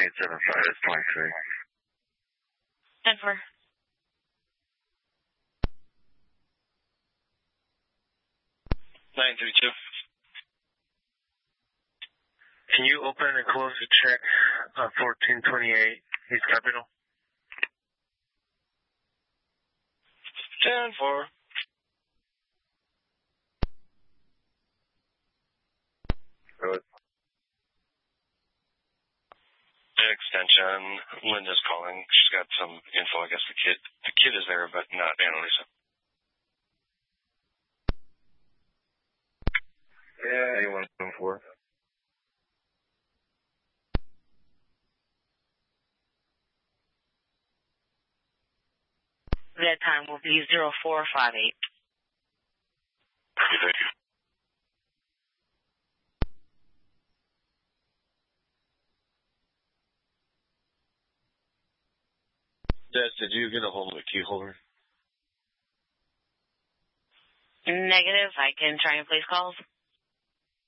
2875 is 23. 10-4. Nine 32. Can you open and close the check on 1428 East Capitol? 10-4. Good. Extension. Linda's calling. She's got some info. I guess the kid is there, but not Annalisa. Yeah, anyone for? That time will be 0458. Thank you. Des, did you get a hold of the key holder? Negative. I can try and place calls.